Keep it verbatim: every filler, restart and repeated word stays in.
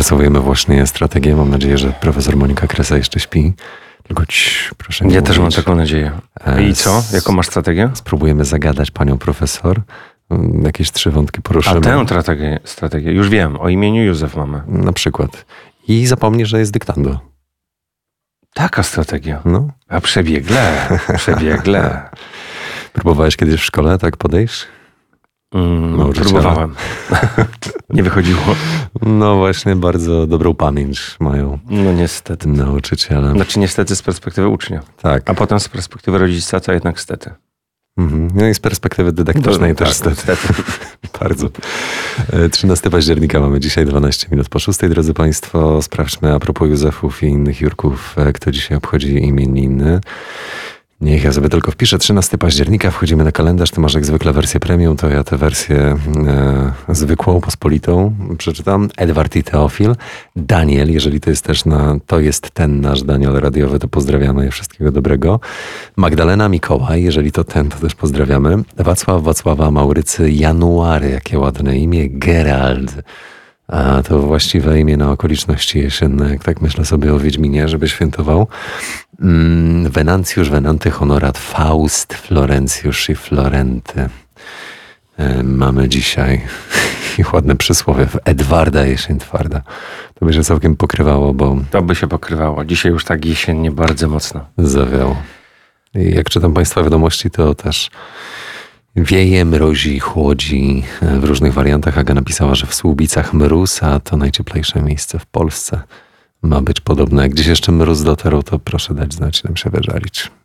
Rozpracowujemy właśnie strategię. Mam nadzieję, że profesor Monika Kresa jeszcze śpi. Tylko ci, proszę nie Ja mówić. też mam taką nadzieję. I co? Jaką masz strategię? Spróbujemy zagadać panią profesor. Jakieś trzy wątki poruszymy. A tę strategię, strategię. Już wiem, o imieniu Józef mamy. Na przykład. I zapomnij, że jest dyktando. Taka strategia. No. A przebiegle, przebiegle. Próbowałeś kiedyś w szkole tak podejść? Mm, próbowałem. Nie wychodziło. No właśnie, bardzo dobrą pamięć mają. No niestety. Nauczyciele. Znaczy niestety z perspektywy ucznia. Tak. A potem z perspektywy rodzica to jednak stety. Mhm. No i z perspektywy dydaktycznej no, też tak, stety. Bardzo. trzynastego października mamy dzisiaj dwanaście minut po szóstej. Drodzy Państwo, sprawdźmy a propos Józefów i innych Jurków, kto dzisiaj obchodzi imieniny. Niech ja sobie tylko wpiszę trzynastego października, wchodzimy na kalendarz, ty masz jak zwykle wersję premium, to ja tę wersję e, zwykłą, pospolitą przeczytam. Edward i Teofil, Daniel, jeżeli to jest też na, to jest ten nasz Daniel radiowy, to pozdrawiamy, wszystkiego dobrego. Magdalena, Mikołaj, jeżeli to ten, to też pozdrawiamy. Wacław, Wacława, Maurycy, January, jakie ładne imię, Gerald. A to właściwe imię na okoliczności jesienne, jak tak myślę sobie o Wiedźminie, żeby świętował. Mm, Wenancjusz, Wenanty, Honorat, Faust, Florencjusz i Florenty. E, mamy dzisiaj i ładne przysłowie w Edwarda jesień twarda. To by się całkiem pokrywało, bo... To by się pokrywało. Dzisiaj już tak jesiennie bardzo mocno. Zawiało. I jak czytam Państwa wiadomości, to też... Wieje, mrozi, chłodzi w różnych wariantach. Aga napisała, że w Słubicach mróz, a to najcieplejsze miejsce w Polsce ma być podobne. Jak gdzieś jeszcze mróz dotarł, to proszę dać znać, nam się wyżalić.